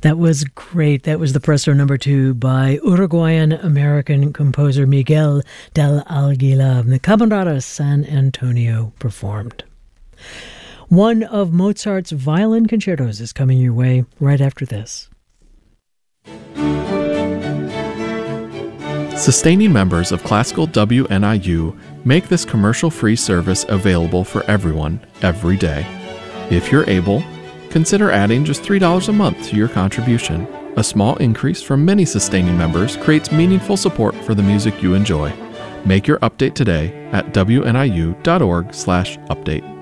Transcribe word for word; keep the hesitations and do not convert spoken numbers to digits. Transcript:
That was great. That was the Presto number two by Uruguayan-American composer Miguel del Aguilar. The Camerata San Antonio performed. One of Mozart's violin concertos is coming your way right after this. Sustaining members of Classical W N I U make this commercial-free service available for everyone, every day. If you're able, consider adding just three dollars a month to your contribution. A small increase from many sustaining members creates meaningful support for the music you enjoy. Make your update today at W N I U dot org slash update.